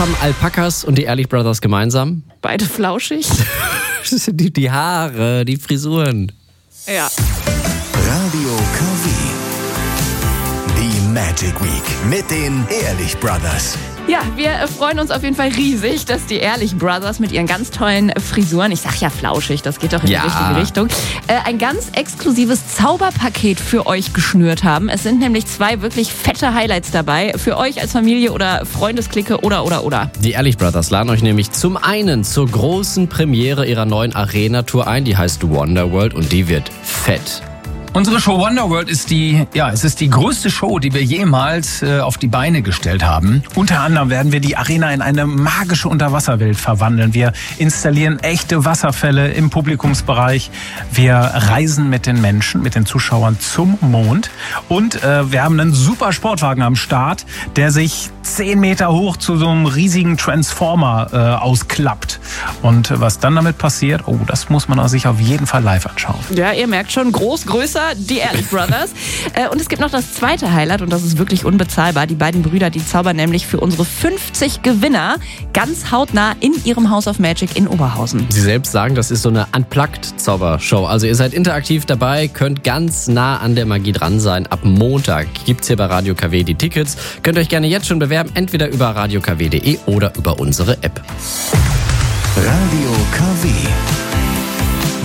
haben Alpakas und die Ehrlich Brothers gemeinsam? Beide flauschig. Die Haare, die Frisuren. Ja. Radio KW. Die Magic Week mit den Ehrlich Brothers. Ja, wir freuen uns auf jeden Fall riesig, dass die Ehrlich Brothers mit ihren ganz tollen Frisuren, ich sag ja flauschig, das geht doch in die richtige Richtung, ein ganz exklusives Zauberpaket für euch geschnürt haben. Es sind nämlich 2 wirklich fette Highlights dabei, für euch als Familie oder Freundesklicke oder. Die Ehrlich Brothers laden euch nämlich zum einen zur großen Premiere ihrer neuen Arena-Tour ein, die heißt Wonderworld und die wird fett. Unsere Show Wonderworld ist die größte Show, die wir jemals auf die Beine gestellt haben. Unter anderem werden wir die Arena in eine magische Unterwasserwelt verwandeln. Wir installieren echte Wasserfälle im Publikumsbereich. Wir reisen mit den Menschen, mit den Zuschauern zum Mond. Und wir haben einen super Sportwagen am Start, der sich 10 Meter hoch zu so einem riesigen Transformer ausklappt. Und was dann damit passiert, das muss man sich auf jeden Fall live anschauen. Ja, ihr merkt schon, groß, größer, die Ehrlich Brothers. Und es gibt noch das zweite Highlight und das ist wirklich unbezahlbar. Die beiden Brüder, die zaubern nämlich für unsere 50 Gewinner ganz hautnah in ihrem House of Magic in Oberhausen. Sie selbst sagen, das ist so eine Unplugged-Zaubershow. Also ihr seid interaktiv dabei, könnt ganz nah an der Magie dran sein. Ab Montag gibt's hier bei Radio KW die Tickets. Könnt euch gerne jetzt schon bewerben, entweder über radiokw.de oder über unsere App. Radio KW.